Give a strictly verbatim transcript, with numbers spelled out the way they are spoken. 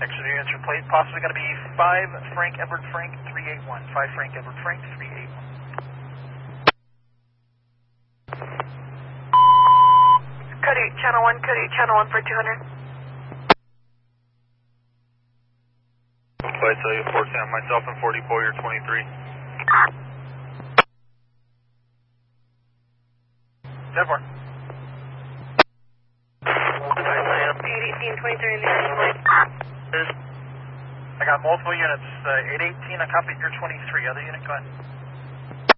Extra units are played, possibly going to be five Frank Edward Frank three eight one. five Frank Edward Frank three eight one. Cody, channel one, Cody, channel one for two hundred. Flight Cellular four Sam, myself and forty-four, you're twenty-three. ten four. eight eighteen, twenty-three in the air. I got multiple units. Uh, eight eighteen, I copy, you're twenty-three. Other unit, go ahead.